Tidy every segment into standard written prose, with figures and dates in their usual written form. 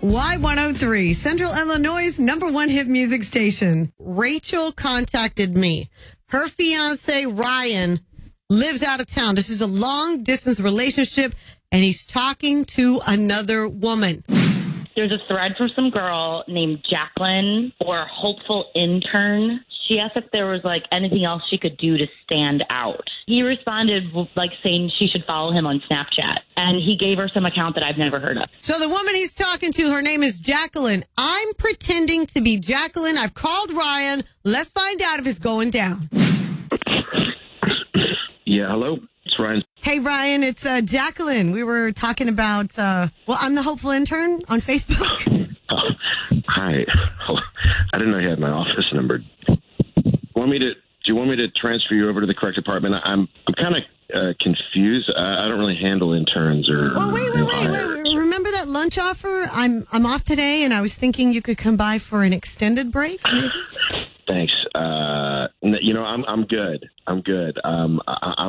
Y103, Central Illinois' #1 hit music station. Rachel contacted me. Her fiance, Ryan, lives out of town. This is a long-distance relationship, and he's talking to another woman. There's a thread from some girl named Jacqueline, or hopeful intern. She asked if there was anything else she could do to stand out. He responded saying she should follow him on Snapchat, and he gave her some account that I've never heard of. So the woman he's talking to, her name is Jacqueline. I'm pretending to be Jacqueline. I've called Ryan. Let's find out if it's going down. Yeah, hello. It's Ryan. Hey, Ryan, it's Jacqueline. We were talking about, I'm the hopeful intern on Facebook. Hi. I didn't know you had my office number. Do you want me to transfer you over to the correct department? I'm kind of confused. I don't really handle interns or. Well, wait. Remember that lunch offer? I'm off today, and I was thinking you could come by for an extended break. Thanks. I'm good. I'm good. I'm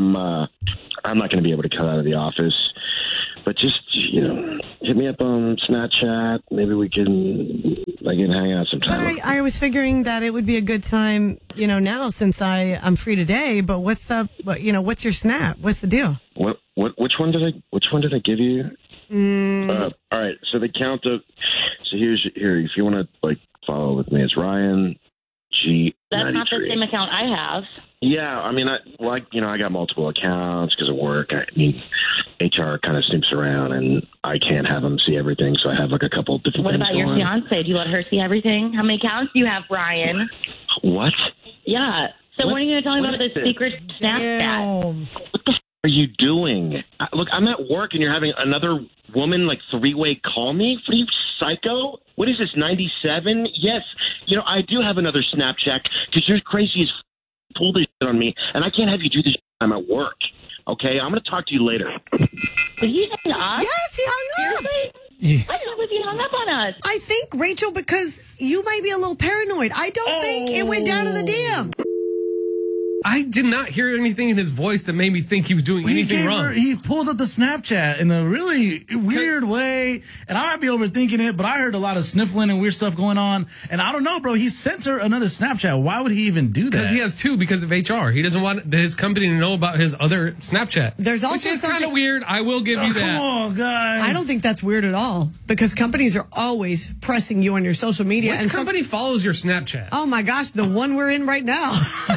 not going to be able to come out of the office, but just hit me up on Snapchat. Maybe we can hang out sometime. But I was figuring that it would be a good time, now since I'm free today. But what's up? What's your Snap? What's the deal? Which one did I give you? All right. So the count of. So here. If you want to follow with me, it's Ryan G. That's not the same account I have. Yeah, I mean, I got multiple accounts because of work. HR kind of snoops around, and I can't have them see everything, so I have a couple of different. What things about your going. fiance? Do you let her see everything? How many accounts do you have, Ryan? What? Yeah. So when are you going to tell me about this secret Snapchat? What the are you doing? Look, I'm at work, and you're having another woman three-way call me? What are you, psycho? What is this, 97? Yes. I do have another Snapchat because you're crazy as pull this shit on me, and I can't have you do this shit. I'm at work. Okay? I'm going to talk to you later. Did he hang up? Yes, he hung up. Seriously? Yeah. I can't believe he hung up on us. I think, Rachel, because you might be a little paranoid. I don't think it went down to the DM. I did not hear anything in his voice that made me think he was doing anything wrong. He pulled up the Snapchat in a really weird way, and I might be overthinking it, but I heard a lot of sniffling and weird stuff going on, and I don't know, bro. He sent her another Snapchat. Why would he even do that? Because he has two because of HR. He doesn't want his company to know about his other Snapchat. There's also which is kind of weird. I will give you that. Come on, guys. I don't think that's weird at all because companies are always pressing you on your social media. Which company follows your Snapchat? Oh, my gosh, the one we're in right now.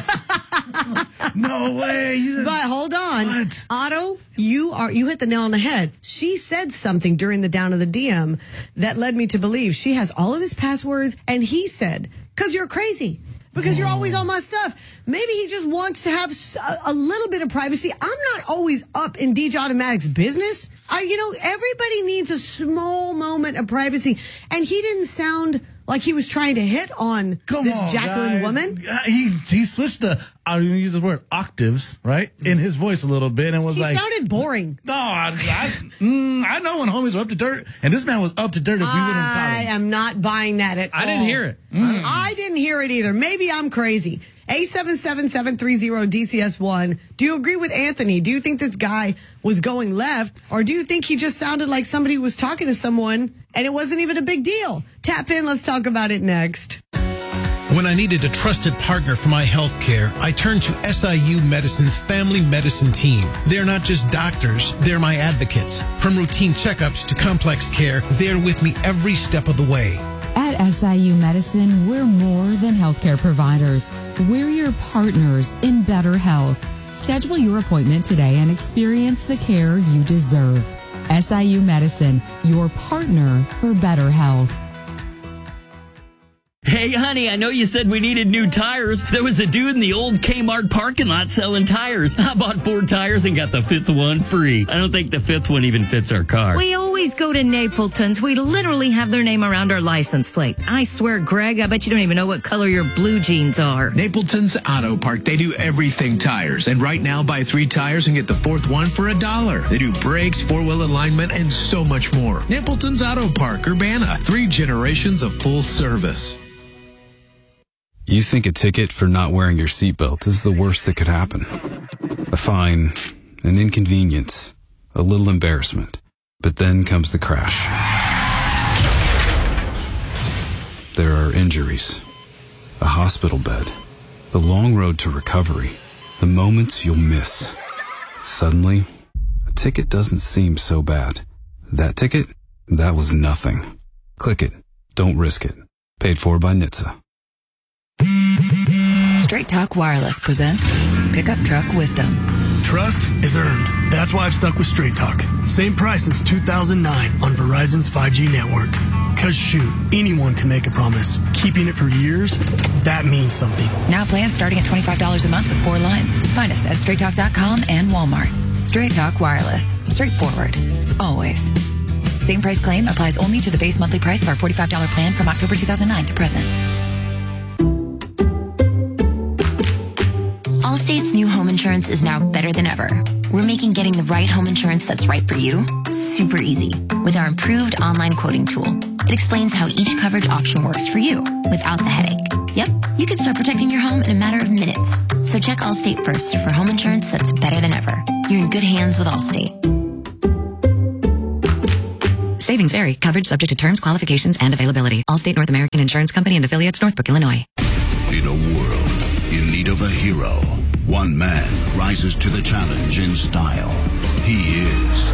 No way. But hold on. What? Otto, you hit the nail on the head. She said something during the down of the DM that led me to believe she has all of his passwords, and he said, because you're crazy. Because you're always on my stuff. Maybe he just wants to have a little bit of privacy. I'm not always up in DJ Automatic's business. Everybody needs a small moment of privacy. And he didn't like he was trying to hit on this Jacqueline woman. He switched I'm going to use the word octaves, right? In his voice a little bit and was he sounded boring. No, I know when homies are up to dirt, and this man was up to dirt if we wouldn't have caught him. I am not buying that at all. I didn't hear it. I didn't hear it either. Maybe I'm crazy. 877-730-DCS1. Do you agree with Anthony? Do you think this guy was going left, or do you think he just sounded like somebody was talking to someone and it wasn't even a big deal? Tap in. Let's talk about it next. When I needed a trusted partner for my health care, I turned to SIU Medicine's family medicine team. They're not just doctors, they're my advocates. From routine checkups to complex care, they're with me every step of the way. At SIU Medicine, we're more than healthcare providers. We're your partners in better health. Schedule your appointment today and experience the care you deserve. SIU Medicine, your partner for better health. Hey, honey, I know you said we needed new tires. There was a dude in the old Kmart parking lot selling tires. I bought 4 tires and got the 5th one free. I don't think the 5th one even fits our car. We always go to Napleton's. We literally have their name around our license plate. I swear, Greg, I bet you don't even know what color your blue jeans are. Napleton's Auto Park. They do everything tires. And right now, buy 3 tires and get the 4th one for $1. They do brakes, 4-wheel alignment, and so much more. Napleton's Auto Park, Urbana. 3 generations of full service. You think a ticket for not wearing your seatbelt is the worst that could happen. A fine, an inconvenience, a little embarrassment. But then comes the crash. there are injuries, a hospital bed, the long road to recovery, the moments you'll miss. Suddenly, a ticket doesn't seem so bad. That ticket? That was nothing. Click it. Don't risk it. Paid for by NHTSA. Straight Talk Wireless presents Pickup Truck Wisdom. Trust is earned. That's why I've stuck with Straight Talk. Same price since 2009 on Verizon's 5G network. Cause shoot, anyone can make a promise. Keeping it for years, that means something. Now plans starting at $25 a month with 4 lines. Find us at straighttalk.com and Walmart. Straight Talk Wireless. Straightforward. Always. Same price claim applies only to the base monthly price of our $45 plan from October 2009 to present. Allstate's new home insurance is now better than ever. We're making getting the right home insurance that's right for you super easy with our improved online quoting tool. It explains how each coverage option works for you without the headache. Yep, you can start protecting your home in a matter of minutes. So check Allstate first for home insurance that's better than ever. You're in good hands with Allstate. Savings vary. Coverage subject to terms, qualifications, and availability. Allstate North American Insurance Company and affiliates, Northbrook, Illinois. In a world in need of a hero, one man rises to the challenge in style. He is...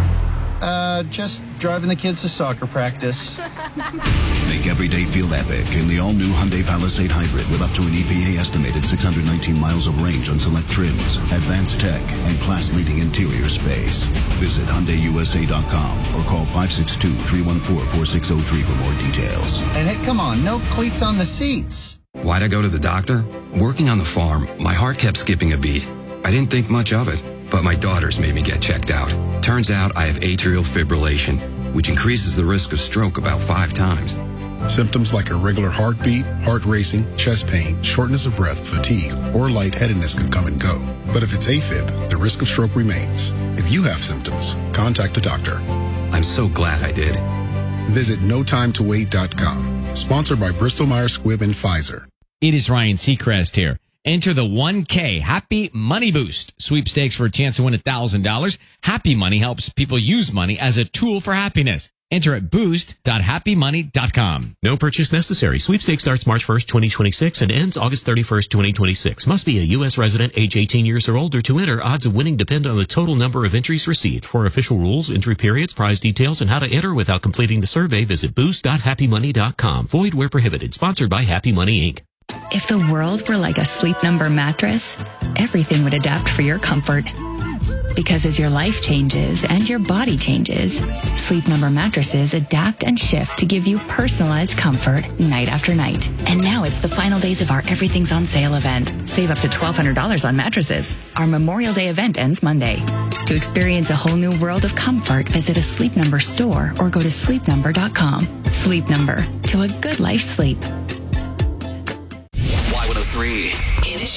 just driving the kids to soccer practice. Make every day feel epic in the all-new Hyundai Palisade Hybrid with up to an EPA estimated 619 miles of range on select trims, advanced tech, and class-leading interior space. Visit HyundaiUSA.com or call 562-314-4603 for more details. And hey, come on, no cleats on the seats. Why'd I go to the doctor? Working on the farm, my heart kept skipping a beat. I didn't think much of it, but my daughters made me get checked out. Turns out I have atrial fibrillation, which increases the risk of stroke about 5 times. Symptoms like irregular heartbeat, heart racing, chest pain, shortness of breath, fatigue, or lightheadedness can come and go. But if it's AFib, the risk of stroke remains. If you have symptoms, contact a doctor. I'm so glad I did. Visit notimetowait.com. Sponsored by Bristol-Myers Squibb and Pfizer. It is Ryan Seacrest here. Enter the 1K Happy Money Boost sweepstakes for a chance to win $1,000. Happy Money helps people use money as a tool for happiness. Enter at boost.happymoney.com. No purchase necessary. Sweepstakes starts March 1st, 2026 and ends August 31st, 2026. Must be a U.S. resident age 18 years or older to enter. Odds of winning depend on the total number of entries received. For official rules, entry periods, prize details, and how to enter without completing the survey, visit boost.happymoney.com. Void where prohibited. Sponsored by Happy Money, Inc. If the world were like a Sleep Number mattress, everything would adapt for your comfort. Because as your life changes and your body changes, Sleep Number mattresses adapt and shift to give you personalized comfort night after night. And now it's the final days of our Everything's on Sale event. Save up to $1,200 on mattresses. Our Memorial Day event ends Monday. To experience a whole new world of comfort, visit a Sleep Number store or go to sleepnumber.com. Sleep Number, to a good life sleep. Y103.